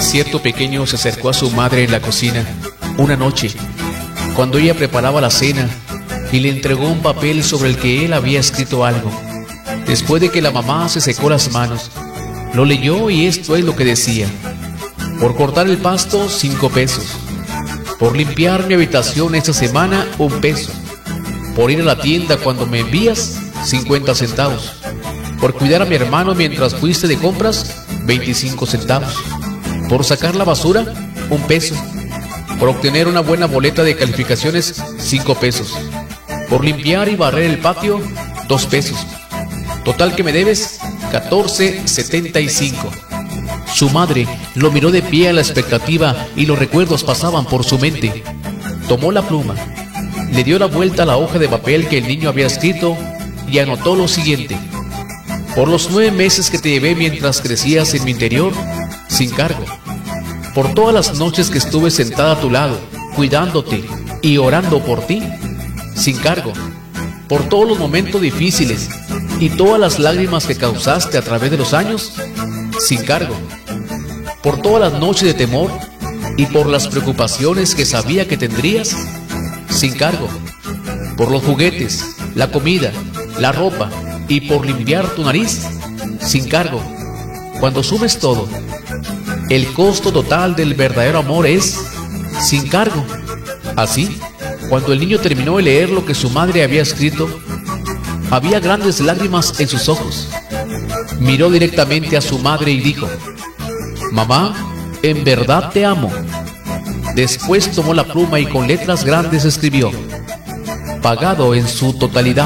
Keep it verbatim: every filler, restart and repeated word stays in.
Cierto pequeño se acercó a su madre en la cocina una noche, cuando ella preparaba la cena, y le entregó un papel sobre el que él había escrito algo. Después de que la mamá se secó las manos, lo leyó y esto es lo que decía: por cortar el pasto, cinco pesos. Por limpiar mi habitación esta semana, un peso. Por ir a la tienda cuando me envías, cincuenta centavos. Por cuidar a mi hermano mientras fuiste de compras, veinticinco centavos. Por sacar la basura, un peso. Por obtener una buena boleta de calificaciones, cinco pesos. Por limpiar y barrer el patio, dos pesos. Total que me debes catorce setenta y cinco. Su madre lo miró de pie a la expectativa y los recuerdos pasaban por su mente. Tomó la pluma, le dio la vuelta a la hoja de papel que el niño había escrito y anotó lo siguiente: por los nueve meses que te llevé mientras crecías en mi interior, sin cargo. Por todas las noches que estuve sentada a tu lado, cuidándote y orando por ti, sin cargo. Por todos los momentos difíciles y todas las lágrimas que causaste a través de los años, sin cargo. Por todas las noches de temor y por las preocupaciones que sabía que tendrías, sin cargo. Por los juguetes, la comida, la ropa y por limpiar tu nariz, sin cargo. Cuando sumes todo, el costo total del verdadero amor es sin cargo. Así, cuando el niño terminó de leer lo que su madre había escrito, había grandes lágrimas en sus ojos. Miró directamente a su madre y dijo: mamá, en verdad te amo. Después tomó la pluma y con letras grandes escribió: pagado en su totalidad.